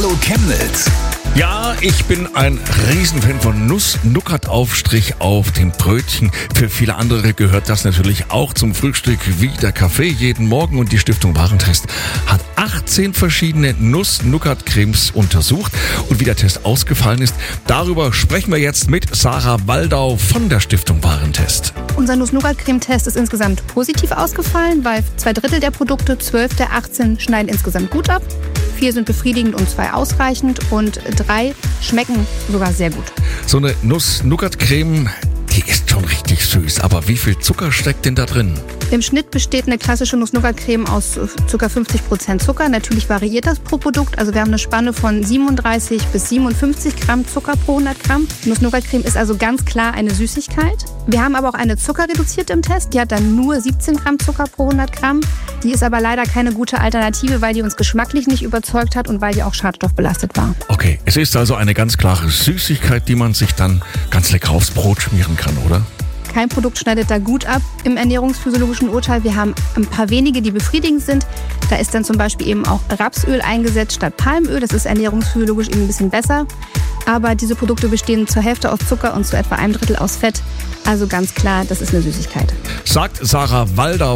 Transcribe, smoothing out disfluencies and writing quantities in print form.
Hallo Chemnitz. Ja, ich bin ein Riesenfan von Nuss-Nougat-Aufstrich auf dem Brötchen. Für viele andere gehört das natürlich auch zum Frühstück wie der Kaffee jeden Morgen. Und die Stiftung Warentest hat 18 verschiedene Nuss-Nougat-Cremes untersucht. Und wie der Test ausgefallen ist, darüber sprechen wir jetzt mit Sarah Waldau von der Stiftung Warentest. Unser Nuss-Nougat-Creme-Test ist insgesamt positiv ausgefallen, weil 2/3 der Produkte, 12 der 18, schneiden insgesamt gut ab. 4 sind befriedigend und 2 ausreichend und 3 schmecken sogar sehr gut. So eine Nuss-Nougat-Creme, die ist schon richtig süß. Aber wie viel Zucker steckt denn da drin? Im Schnitt besteht eine klassische Nuss-Nougat-Creme aus ca. 50% Zucker. Natürlich variiert das pro Produkt. Also wir haben eine Spanne von 37 bis 57 Gramm Zucker pro 100 Gramm. Nuss-Nougat-Creme ist also ganz klar eine Süßigkeit. Wir haben aber auch eine zuckerreduzierte im Test. Die hat dann nur 17 Gramm Zucker pro 100 Gramm. Die ist aber leider keine gute Alternative, weil die uns geschmacklich nicht überzeugt hat und weil die auch schadstoffbelastet war. Okay, es ist also eine ganz klare Süßigkeit, die man sich dann ganz lecker aufs Brot schmieren kann, oder? Kein Produkt schneidet da gut ab im ernährungsphysiologischen Urteil. Wir haben ein paar wenige, die befriedigend sind. Da ist dann zum Beispiel eben auch Rapsöl eingesetzt statt Palmöl. Das ist ernährungsphysiologisch eben ein bisschen besser. Aber diese Produkte bestehen zur Hälfte aus Zucker und zu etwa 1/3 aus Fett. Also ganz klar, das ist eine Süßigkeit. Sagt Sarah Waldau